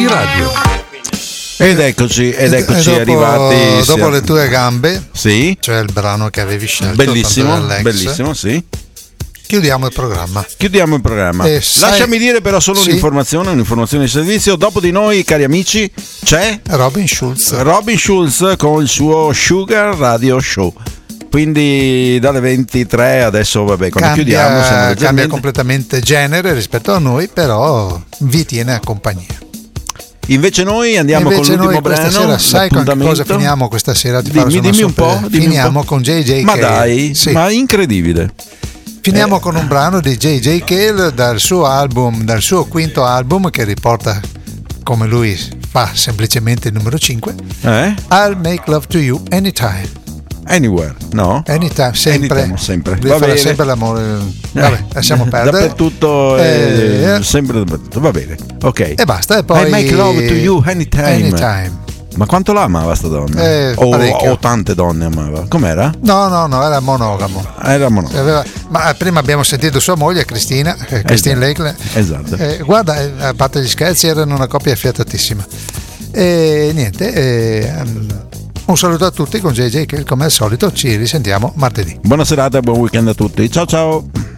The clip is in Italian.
Radio. Ed eccoci dopo, arrivati. Dopo le tue gambe, sì, cioè il brano che avevi scelto, bellissimo, sì. Chiudiamo il programma. Lasciami dire però solo un'informazione di servizio. Dopo di noi, cari amici, c'è Robin Schulz con il suo Sugar Radio Show. Quindi dalle 23 adesso, vabbè, quando chiudiamo cambia completamente genere rispetto a noi, però vi tiene a compagnia. Invece noi andiamo con l'ultimo brano. Sera, sai con cosa finiamo questa sera? Dimmi un po'. Finiamo con J.J. Ma Cale. dai, sì. Ma incredibile. Finiamo con un brano di J.J. Cale dal suo quinto album, che riporta, come lui fa, semplicemente il numero 5. I'll Make Love to You Anytime. Anywhere, no? Anytime, sempre. Va bene. Sempre l'amore. Vabbè, lasciamo perdere. Dappertutto, sempre dappertutto. Va bene, ok. E basta. E poi I Make Love to You Anytime. Ma quanto la amava sta donna? O tante donne amava? Com'era? No, era monogamo. Ma prima abbiamo sentito sua moglie Christine Lakeland. Esatto. Guarda, a parte gli scherzi, erano una coppia affiatatissima. E niente. Un saluto a tutti con JJ, che come al solito ci risentiamo martedì. Buona serata e buon weekend a tutti. Ciao ciao.